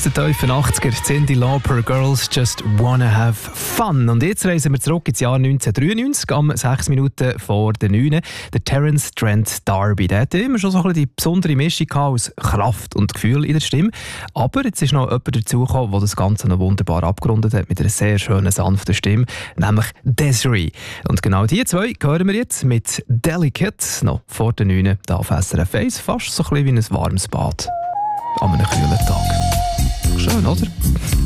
den tiefen 80er, Cyndi Lauper, Girls Just Wanna Have Fun. Und jetzt reisen wir zurück ins Jahr 1993, am 6 Minuten vor der 9. Der Terence Trent D'Arby, der hatte immer schon so ein bisschen die besondere Mischung aus Kraft und Gefühl in der Stimme. Aber jetzt ist noch jemand dazugekommen, der das Ganze noch wunderbar abgerundet hat mit einer sehr schönen, sanften Stimme, nämlich Desiree. Und genau die zwei hören wir jetzt mit Delicate, noch vor der 9. da auf SRF 1, fast so ein bisschen wie ein warmes Bad an einem kühlen Tag. Schön, oder?